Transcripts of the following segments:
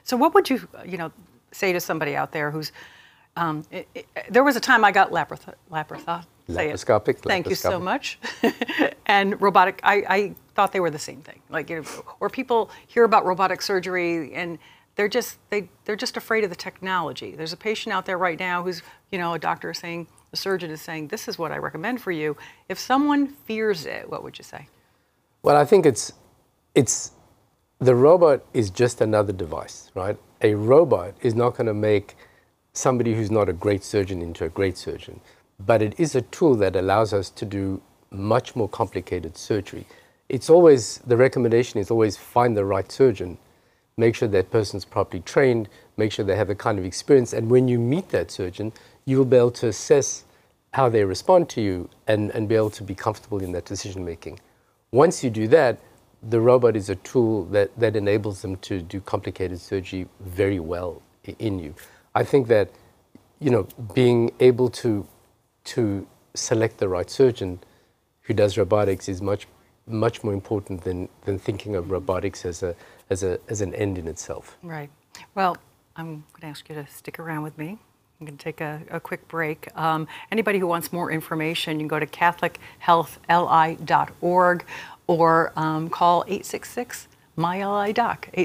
So what would you, say to somebody out there who's, there was a time I got laparoscopic. Thank you so much. And robotic, I thought they were the same thing. Or people hear about robotic surgery and they're just afraid of the technology. There's a patient out there right now who's, a doctor is saying, a surgeon is saying, this is what I recommend for you. If someone fears it, what would you say? Well, I think the robot is just another device, right? A robot is not going to make somebody who's not a great surgeon into a great surgeon, but it is a tool that allows us to do much more complicated surgery. The recommendation is always find the right surgeon, make sure that person's properly trained, make sure they have the kind of experience, and when you meet that surgeon, you will be able to assess how they respond to you and be able to be comfortable in that decision making. Once you do that, the robot is a tool that enables them to do complicated surgery very well in you. I think that, being able to select the right surgeon who does robotics is much more important than thinking of robotics as an end in itself. Right. Well, I'm going to ask you to stick around with me. I'm going to take a quick break. Anybody who wants more information, you can go to CatholicHealthLI.org or call 866-MyLI-Doc,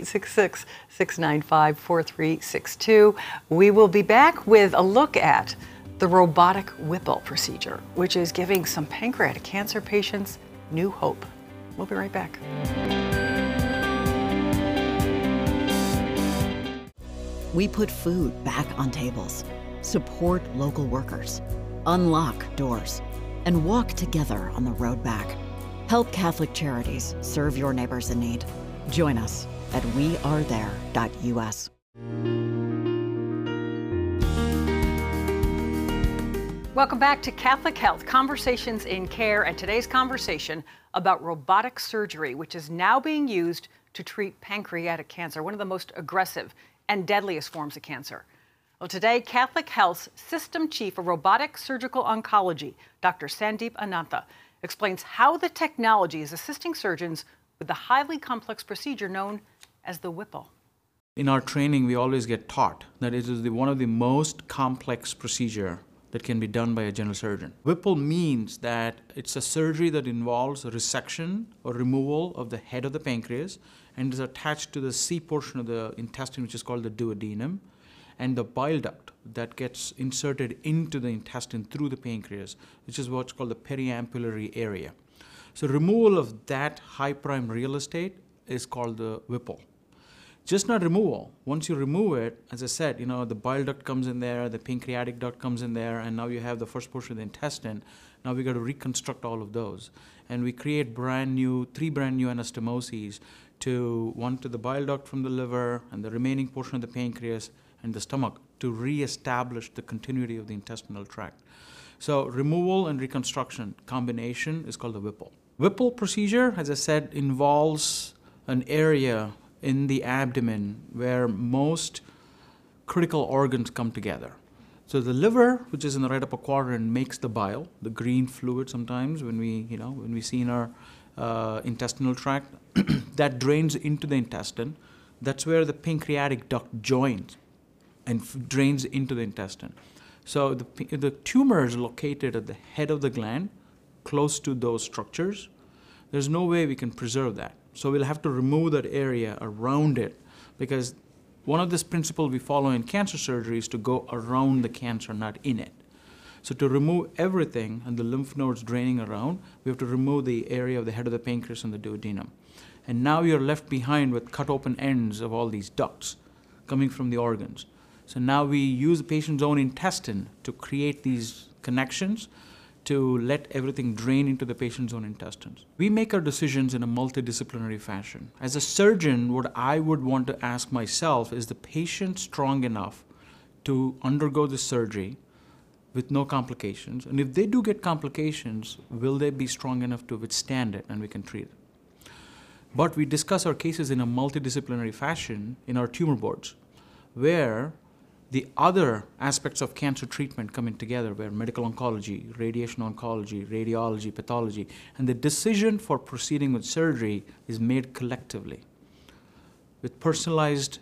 866-695-4362. We will be back with a look at the robotic Whipple procedure, which is giving some pancreatic cancer patients new hope. We'll be right back. We put food back on tables, support local workers, unlock doors, and walk together on the road back. Help Catholic Charities serve your neighbors in need. Join us at wearethere.us. Welcome back to Catholic Health, Conversations in Care, and today's conversation about robotic surgery, which is now being used to treat pancreatic cancer, one of the most aggressive and deadliest forms of cancer. Well, today, Catholic Health's System Chief of Robotic Surgical Oncology, Dr. Sandeep Anantha, explains how the technology is assisting surgeons with the highly complex procedure known as the Whipple. In our training, we always get taught that it is one of the most complex procedure that can be done by a general surgeon. Whipple means that it's a surgery that involves a resection or removal of the head of the pancreas and is attached to the C portion of the intestine, which is called the duodenum, and the bile duct that gets inserted into the intestine through the pancreas, which is what's called the periampullary area. So removal of that high prime real estate is called the Whipple. Just not removal. Once you remove it, as I said, the bile duct comes in there, the pancreatic duct comes in there, and now you have the first portion of the intestine. Now we got to reconstruct all of those. And we create three brand new anastomoses one to the bile duct from the liver and the remaining portion of the pancreas and the stomach to reestablish the continuity of the intestinal tract. So removal and reconstruction combination is called the Whipple. Whipple procedure, as I said, involves an area in the abdomen where most critical organs come together. So the liver, which is in the right upper quadrant, makes the bile, the green fluid sometimes when we see in our intestinal tract, that drains into the intestine. That's where the pancreatic duct joins and drains into the intestine. So the tumor is located at the head of the gland, close to those structures. There's no way we can preserve that. So we'll have to remove that area around it, because one of this principle we follow in cancer surgery is to go around the cancer, not in it. So to remove everything and the lymph nodes draining around, we have to remove the area of the head of the pancreas and the duodenum. And now you're left behind with cut open ends of all these ducts coming from the organs. So now we use the patient's own intestine to create these connections to let everything drain into the patient's own intestines. We make our decisions in a multidisciplinary fashion. As a surgeon, what I would want to ask myself is the patient strong enough to undergo the surgery with no complications? And if they do get complications, will they be strong enough to withstand it and we can treat it? But we discuss our cases in a multidisciplinary fashion in our tumor boards, where the other aspects of cancer treatment come in together, where medical oncology, radiation oncology, radiology, pathology, and the decision for proceeding with surgery is made collectively with personalized